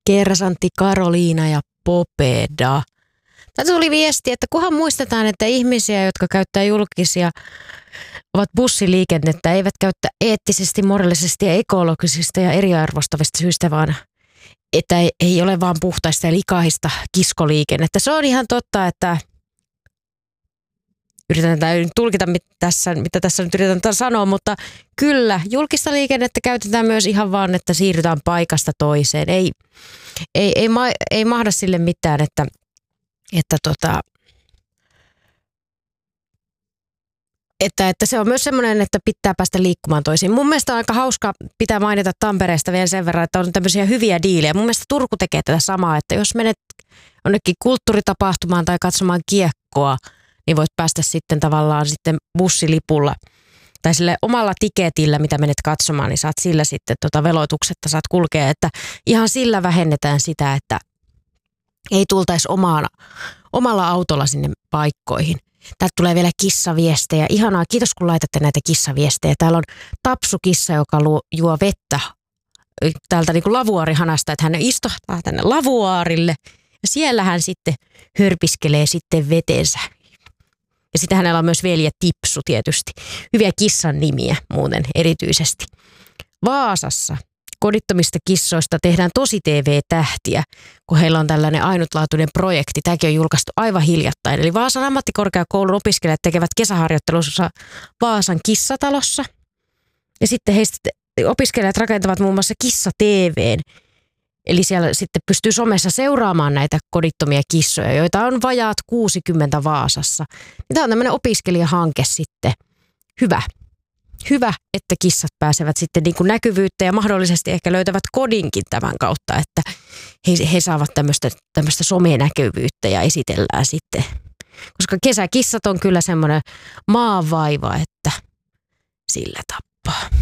Kersantti Karoliina ja Popeda. Tätä tuli viesti, että kunhan muistetaan, että ihmisiä, jotka käyttää julkisia, ovat bussiliikennettä, eivät käyttä eettisesti, moraalisesti ja ekologisista ja eriarvostavista syistä, vaan että ei ole vaan puhtaista ja likaista kiskoliikennettä. Se on ihan totta, että yritän nyt tulkita, mitä tässä nyt yritän sanoa, mutta kyllä, julkista liikennettä käytetään myös ihan vaan, että siirrytään paikasta toiseen. Ei mahda sille mitään, että se on myös semmoinen, että pitää päästä liikkumaan toisiin. Mun mielestä on aika hauska, pitää mainita Tampereesta vielä sen verran, että on tämmöisiä hyviä diilejä. Mun mielestä Turku tekee tätä samaa, että jos menet jonnekin kulttuuritapahtumaan tai katsomaan kiekkoa, niin voit päästä sitten tavallaan sitten bussilipulla tai sille omalla tiketillä, mitä menet katsomaan, niin saat sillä sitten veloituksetta saat kulkea, että ihan sillä vähennetään sitä, että ei tultaisi omalla autolla sinne paikkoihin. Täältä tulee vielä kissaviestejä. Ihanaa, kiitos kun laitatte näitä kissaviestejä. Täällä on Tapsu-kissa, joka juo vettä täältä niin kuin lavuaarihanasta, että hän istahtaa tänne lavuaarille ja siellä hän sitten hörpiskelee sitten vetensä. Ja sitten hänellä on myös velje Tipsu tietysti. Hyviä kissan nimiä muuten erityisesti. Vaasassa kodittomista kissoista tehdään tosi TV-tähtiä, kun heillä on tällainen ainutlaatuinen projekti. Tämäkin on julkaistu aivan hiljattain. Eli Vaasan ammattikorkeakoulun opiskelijat tekevät kesäharjoittelussa Vaasan kissatalossa. Ja sitten heistä opiskelijat rakentavat muun muassa kissa-TV:n. Eli siellä sitten pystyy somessa seuraamaan näitä kodittomia kissoja, joita on vajaat 60 Vaasassa. Tämä on tämmöinen opiskelijahanke sitten. Hyvä, että kissat pääsevät sitten niin kuin näkyvyyttä ja mahdollisesti ehkä löytävät kodinkin tämän kautta, että he saavat tämmöistä somenäkyvyyttä ja esitellään sitten. Koska kesäkissat on kyllä semmoinen maanvaiva, että sillä tappaa.